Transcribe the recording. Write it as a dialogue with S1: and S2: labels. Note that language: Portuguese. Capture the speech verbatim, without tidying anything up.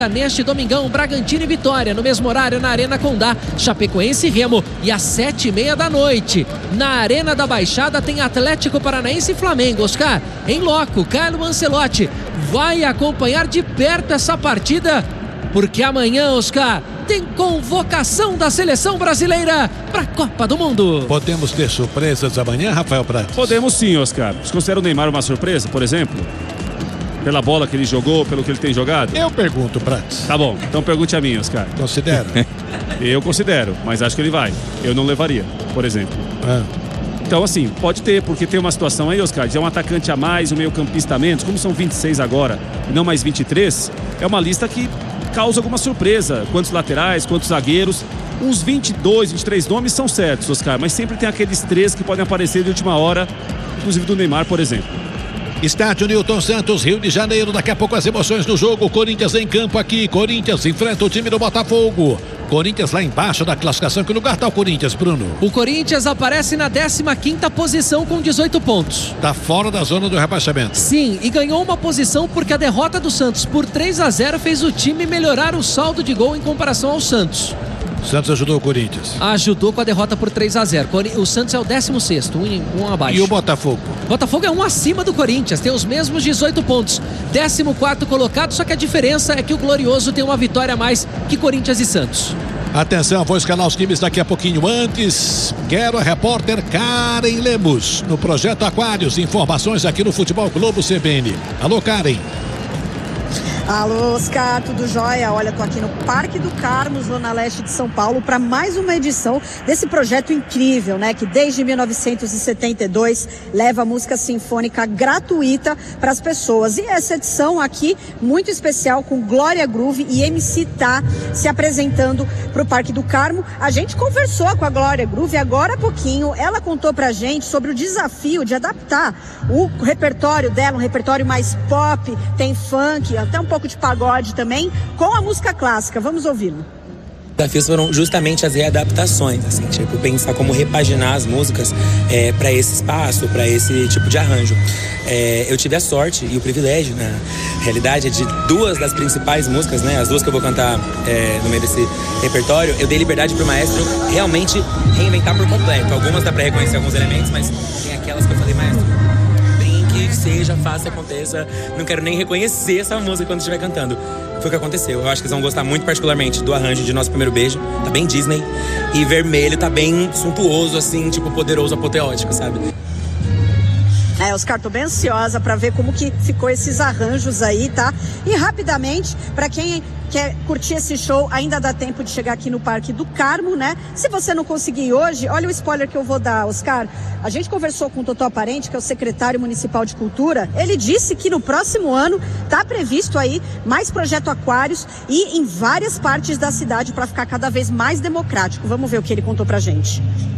S1: Neste domingão, Bragantino e Vitória, no mesmo horário na Arena Condá, Chapecoense e Remo, e às sete e meia da noite. Na Arena da Baixada tem Atlético Paranaense e Flamengo. Oscar, em loco, Carlo Ancelotti vai acompanhar de perto essa partida, porque amanhã, Oscar, tem convocação da seleção brasileira para a Copa do Mundo.
S2: Podemos ter surpresas amanhã, Rafael Prates?
S3: Podemos sim, Oscar. Você considera o Neymar uma surpresa, por exemplo? Pela bola que ele jogou, pelo que ele tem jogado?
S2: Eu pergunto, Prates.
S3: Tá bom, então pergunte a mim, Oscar.
S2: Considera?
S3: Eu considero, mas acho que ele vai. Eu não levaria, por exemplo.
S2: Ah.
S3: Então, assim, pode ter, porque tem uma situação aí, Oscar, de um atacante a mais, um meio-campista a menos, como são vinte e seis agora e não mais vinte e três, é uma lista que causa alguma surpresa. Quantos laterais, quantos zagueiros. Uns vinte e dois, vinte e três nomes são certos, Oscar, mas sempre tem aqueles três que podem aparecer de última hora, inclusive do Neymar, por exemplo.
S2: Estádio Newton Santos, Rio de Janeiro. Daqui a pouco as emoções do jogo. Corinthians em campo aqui. Corinthians enfrenta o time do Botafogo. Corinthians lá embaixo da classificação. Que lugar está o Corinthians, Bruno?
S1: O Corinthians aparece na décima quinta posição com dezoito pontos.
S2: Está fora da zona do rebaixamento.
S1: Sim, e ganhou uma posição porque a derrota do Santos por três a zero fez o time melhorar o saldo de gol em comparação ao Santos.
S2: Santos ajudou o Corinthians.
S1: Ajudou com a derrota por três a zero. O Santos é o décimo sexto, um, um abaixo.
S2: E o Botafogo?
S1: Botafogo é um acima do Corinthians, tem os mesmos dezoito pontos. décimo quarto colocado, só que a diferença é que o Glorioso tem uma vitória a mais que Corinthians e Santos.
S2: Atenção, vou escalar os times daqui a pouquinho. Antes, quero a repórter Karen Lemos, no Projeto Aquários. Informações aqui no Futebol Globo C B N. Alô, Karen.
S4: Alô, Oscar, tudo jóia? Olha, tô aqui no Parque do Carmo, Zona Leste de São Paulo, para mais uma edição desse projeto incrível, né? Que desde mil novecentos e setenta e dois leva música sinfônica gratuita para as pessoas. E essa edição aqui, muito especial, com Glória Groove e M C Tá se apresentando para o Parque do Carmo. A gente conversou com a Glória Groove agora há pouquinho. Ela contou pra gente sobre o desafio de adaptar o repertório dela, um repertório mais pop, tem funk, até um pouco de pagode também, com a música clássica. Vamos ouvi-lo.
S5: Os desafios foram justamente as readaptações, assim, tipo, pensar como repaginar as músicas é, para esse espaço, para esse tipo de arranjo. É, eu tive a sorte e o privilégio, na realidade, de duas das principais músicas, né, as duas que eu vou cantar é, no meio desse repertório, eu dei liberdade pro maestro realmente reinventar por completo. Algumas dá pra reconhecer alguns elementos, mas tem aquelas que eu falei, maestro, que seja, faça, aconteça. Não quero nem reconhecer essa música quando estiver cantando. Foi o que aconteceu. Eu acho que eles vão gostar muito, particularmente, do arranjo de Nosso Primeiro Beijo. Tá bem Disney. E Vermelho tá bem suntuoso, assim, tipo, poderoso, apoteótico, sabe?
S4: É, Oscar, tô bem ansiosa para ver como que ficou esses arranjos aí, tá? E rapidamente, para quem quer curtir esse show, ainda dá tempo de chegar aqui no Parque do Carmo, né? Se você não conseguir ir hoje, olha o spoiler que eu vou dar, Oscar. A gente conversou com o Totó Parente, que é o secretário municipal de cultura. Ele disse que no próximo ano tá previsto aí mais projeto Aquários e em várias partes da cidade para ficar cada vez mais democrático. Vamos ver o que ele contou pra gente.